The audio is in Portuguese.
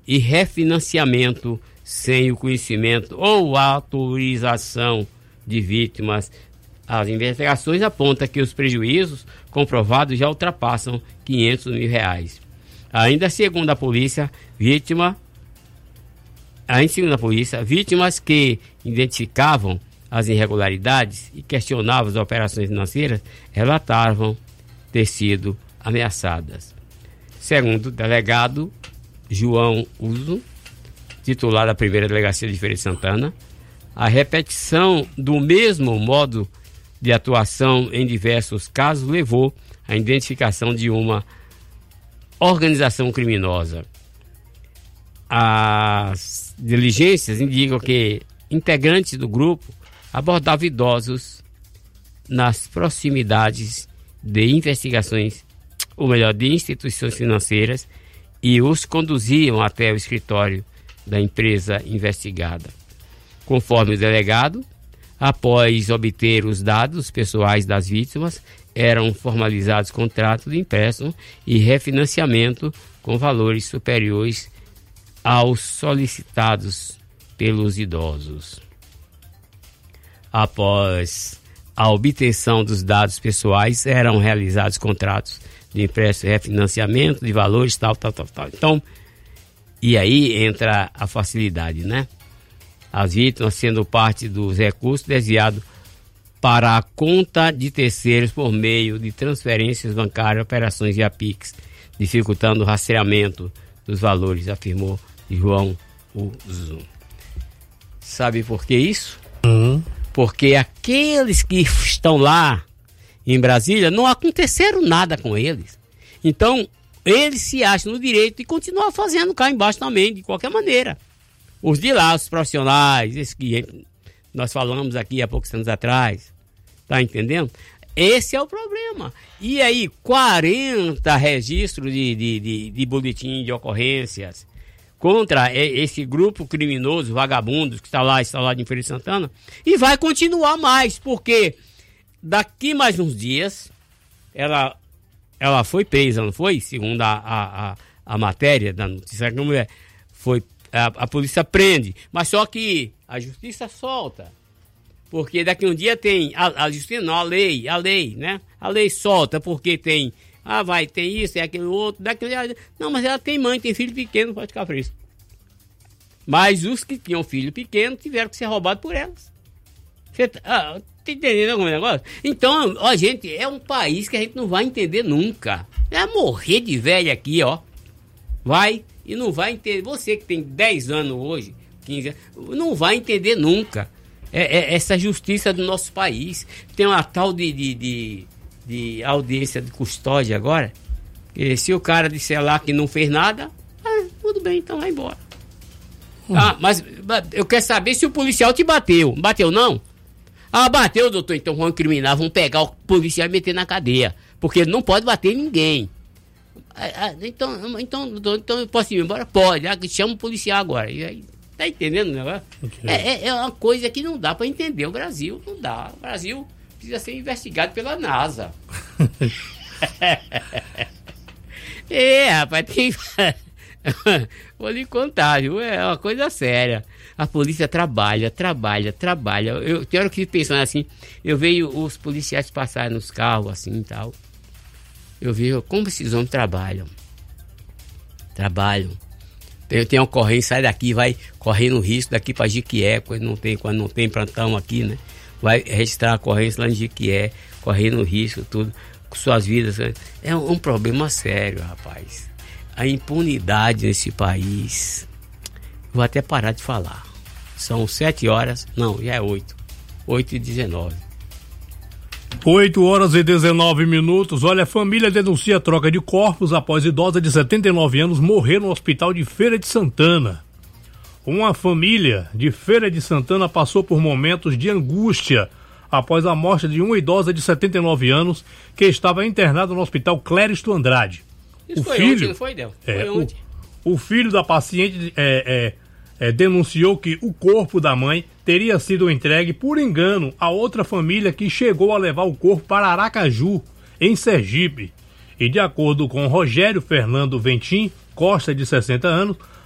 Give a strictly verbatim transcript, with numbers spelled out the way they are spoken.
e refinanciamento sem o conhecimento ou autorização de vítimas. As investigações apontam que os prejuízos comprovados já ultrapassam quinhentos mil reais. Ainda segundo a polícia, vítima, ainda segundo a polícia, vítimas que identificavam as irregularidades e questionavam as operações financeiras relatavam ter sido ameaçadas. Segundo o delegado João Uso, titular da primeira delegacia de Feira de Santana, a repetição do mesmo modo de atuação em diversos casos levou à identificação de uma organização criminosa. As diligências indicam que integrantes do grupo abordavam idosos nas proximidades de investigações, ou melhor, de instituições financeiras, e os conduziam até o escritório da empresa investigada. Conforme o delegado, após obter os dados pessoais das vítimas, eram formalizados contratos de empréstimo e refinanciamento com valores superiores aos solicitados pelos idosos. Após a obtenção dos dados pessoais, eram realizados contratos de empréstimo e refinanciamento de valores tal, tal, tal, tal. Então, e aí entra a facilidade, né? As vítimas sendo parte dos recursos desviados para a conta de terceiros por meio de transferências bancárias, operações via Pix, dificultando o rastreamento dos valores, afirmou João Uso. Sabe por que isso? Uhum. Porque aqueles que estão lá em Brasília não aconteceram nada com eles. Então, eles se acham no direito de continuar fazendo cá embaixo também, de qualquer maneira. Os de lá, os profissionais, esses que nós falamos aqui há poucos anos atrás, tá entendendo? Esse é o problema. E aí, quarenta registros de, de, de, de boletim de ocorrências contra esse grupo criminoso, vagabundos, que está lá instalado em Feira de Santana, e vai continuar mais, porque daqui mais uns dias, ela, ela foi presa, não foi? Segundo a, a, a, a matéria da notícia, que a mulher foi A, a polícia prende, mas só que a justiça solta, porque daqui um dia tem, a, a justiça não, a lei, a lei, né? A lei solta, porque tem, ah, vai, tem isso, tem aquele outro, daquele, não, mas ela tem mãe, tem filho pequeno, não pode ficar preso. Mas os que tinham filho pequeno tiveram que ser roubados por elas. Você tá, ah, tá entendendo algum negócio? Então, ó, gente, é um país que a gente não vai entender nunca. É morrer de velho aqui, ó. Vai... E não vai entender, você que tem dez anos hoje, quinze anos, não vai entender nunca é, é, essa justiça do nosso país. Tem uma tal de, de, de, de audiência de custódia agora, que se o cara disser lá que não fez nada, ah, tudo bem, então vai embora. Hum. Ah, mas eu quero saber se o policial te bateu. Bateu não? Ah, bateu, doutor, então vamos incriminar, vamos pegar o policial e meter na cadeia, porque ele não pode bater ninguém. Ah, então, então, então eu posso ir embora? Pode, ah, chama o policial agora. E aí, tá entendendo o negócio? Okay. É, é uma coisa que não dá para entender. O Brasil não dá. O Brasil precisa ser investigado pela NASA. É, rapaz, tem. Vou lhe contar, viu? É uma coisa séria. A polícia trabalha, trabalha, trabalha. Eu tenho hora que pensando assim, eu vejo os policiais passarem nos carros assim e tal. Eu vejo como esses homens trabalham. Trabalham. Tem, tem uma ocorrência, sai daqui, vai correndo risco daqui para Jiquié, quando não tem, quando não tem plantão aqui, né? Vai registrar a ocorrência lá em Jiquié, correndo risco, tudo, com suas vidas. É um, um problema sério, rapaz. A impunidade nesse país. Vou até parar de falar. São sete horas, não, já é oito. oito e dezenove. oito horas e dezenove minutos. Olha, a família denuncia a troca de corpos após idosa de setenta e nove anos morrer no hospital de Feira de Santana. Uma família de Feira de Santana passou por momentos de angústia após a morte de uma idosa de setenta e nove anos que estava internada no hospital Cléristo Andrade. Isso o foi filho, ontem, não foi, Del? Foi é, ontem. O, o filho da paciente é, é, é, denunciou que o corpo da mãe teria sido entregue por engano a outra família que chegou a levar o corpo para Aracaju, em Sergipe. E de acordo com Rogério Fernando Ventim Costa, de sessenta anos,